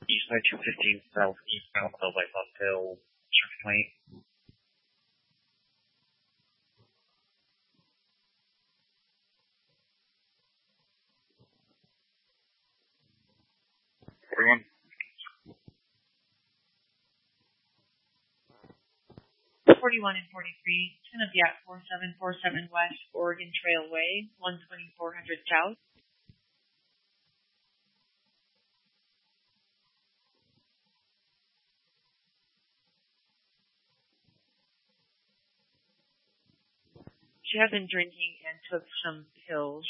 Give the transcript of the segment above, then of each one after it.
Eastside 215 southeast bound by Foxtail, checkpoint. Everyone. 41 and 43, Tennessee at 4747 West, Oregon Trailway, 12400 South. She had been drinking and took some pills.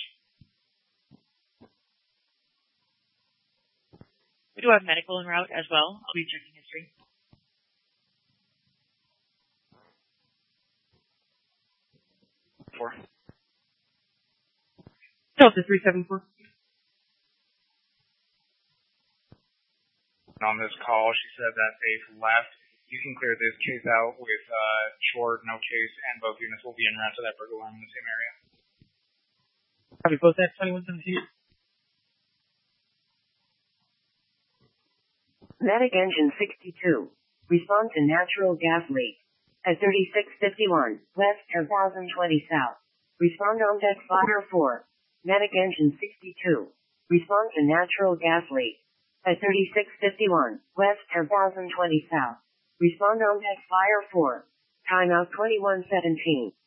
We do have medical en route as well. I'll be checking history. Delta 374. On this call, she said that they've left. You can clear this case out with short, no case, and both units will be en route to that burglar alarm in the same area. Copy, both at 2117. Medic Engine 62. Respond to natural gas leak. At 3651, West 1020 South. Respond on deck Fire 4. Medic Engine 62. Respond to natural gas leak. At 3651, West 1020 South. Respond on deck Fire 4. Timeout 2117.